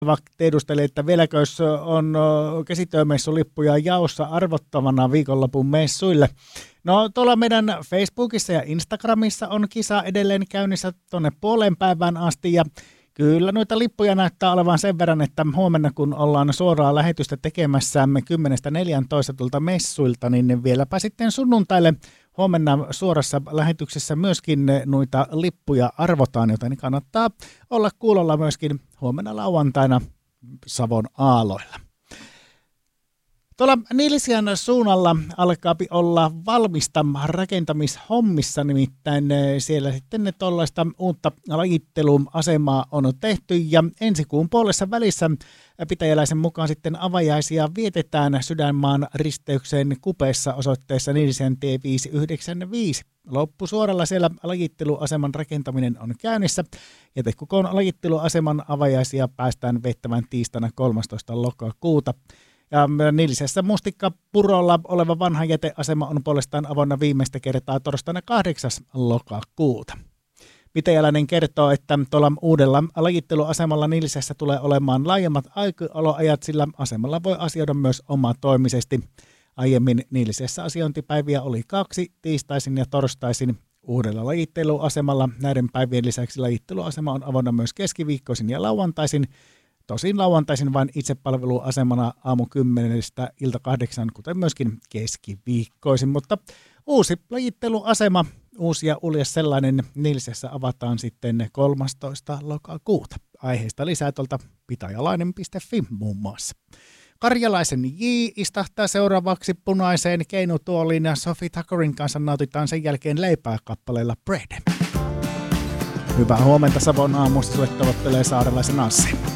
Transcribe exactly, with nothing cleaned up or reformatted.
tiedusteli, että vieläkö on käsityömessulippuja jaossa arvottavana viikonlopun messuille. No tuolla meidän Facebookissa ja Instagramissa on kisa edelleen käynnissä tuonne puoleen päivään asti ja kyllä noita lippuja näyttää olevan sen verran, että huomenna kun ollaan suoraa lähetystä tekemässämme kymmenestä neljääntoista tuolta messuilta, niin vieläpä sitten sunnuntaille huomenna suorassa lähetyksessä myöskin noita lippuja arvotaan, joten kannattaa olla kuulolla myöskin huomenna lauantaina Savon aaloilla. Tuolla Nilsiän suunnalla alkaa olla valmista rakentamishommissa, nimittäin siellä sitten tuollaista uutta lajitteluasemaa on tehty ja ensi kuun puolessa välissä pitäjäläisen mukaan sitten avajaisia vietetään Sydänmaan risteykseen Kupeessa osoitteessa Nilsiän tie viisi yhdeksän viisi. Loppusuoralla siellä lajitteluaseman rakentaminen on käynnissä ja Tehkukoon lajitteluaseman avajaisia päästään viettämään tiistaina kolmastoista lokakuuta. Ja Nilsiässä Mustikkapurolla oleva vanha jäteasema on puolestaan avoinna viimeistä kertaa torstaina kahdeksas lokakuuta. Pitäjäläinen kertoo, että tuolla uudella lajitteluasemalla Nilsiässä tulee olemaan laajemmat aukioloajat, sillä asemalla voi asioida myös omatoimisesti. Aiemmin Nilsiässä asiointipäiviä oli kaksi, tiistaisin ja torstaisin. Uudella lajitteluasemalla näiden päivien lisäksi lajitteluasema on avoinna myös keskiviikkoisin ja lauantaisin. Tosin lauantaisin vain itsepalveluasemana aamu kymmenestä ilta kahdeksan, kuten myöskin keskiviikkoisin. Mutta uusi lajitteluasema, uusi ja uljas sellainen, Nilsiässä avataan sitten kolmastoista lokakuuta. Aiheesta lisää tuolta pitajalainen piste fi muun muassa. Karjalaisen J istahtaa seuraavaksi punaiseen keinutuoliin ja Sophie Tuckerin kanssa nautitaan sen jälkeen leipää kappaleella Bread. Hyvää huomenta Savon aamusta, sulle tavoittelee Saarelaisen Anssi.